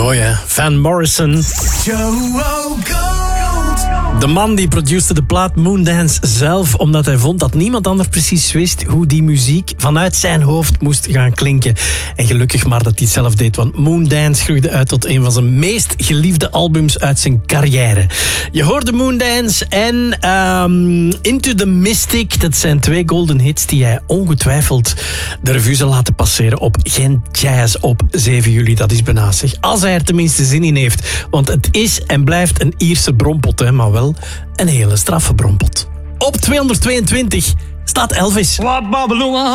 Mooi hè, Van Morrison. De man die produceerde de plaat Moondance zelf, omdat hij vond dat niemand anders precies wist hoe die muziek vanuit zijn hoofd moest gaan klinken. En gelukkig maar dat hij het zelf deed, want Moondance groeide uit tot een van zijn meest geliefde albums uit zijn carrière. Je hoorde Moondance en Into the Mystic. Dat zijn 2 golden hits die hij ongetwijfeld de revue zal laten passeren op Gent Jazz op 7 juli. Dat is benazig. Als hij er tenminste zin in heeft. Want het is en blijft een Ierse brompot, hè, maar wel een hele straffe brompot. Op 222 staat Elvis.